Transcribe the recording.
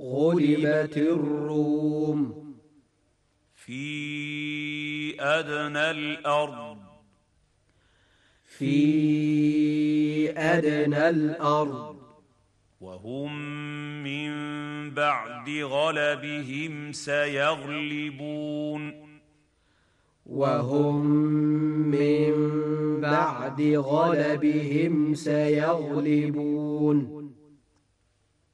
غلبت الروم في أدنى الأرض وهم من بعد غلبهم سيغلبون